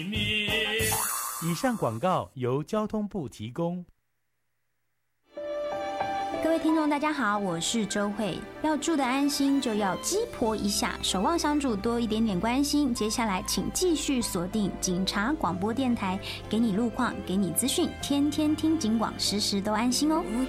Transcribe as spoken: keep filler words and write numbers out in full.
以上广告由交通部提供。 各位听众大家好，我是周慧。要住得安心就要鸡婆一下，守望相助多一点点关心。接下来请继续锁定警察广播电台，给你路况，给你资讯，天天听警广，时时都安心哦。